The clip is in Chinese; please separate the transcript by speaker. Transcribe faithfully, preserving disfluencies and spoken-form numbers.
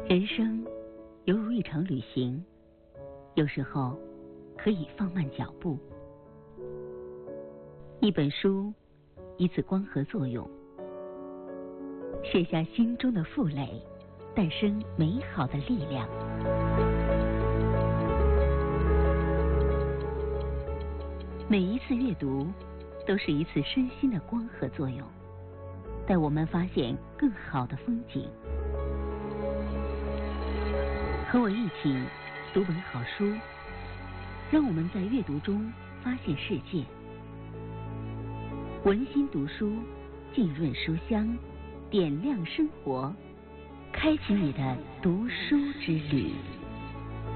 Speaker 1: 人生犹如一场旅行，有时候可以放慢脚步。一本书，一次光合作用，卸下心中的负累，诞生美好的力量。每一次阅读，都是一次身心的光合作用，带我们发现更好的风景。和我一起读本好书，让我们在阅读中发现世界。文心读书，浸润书香，点亮生活，开启你的读书之旅。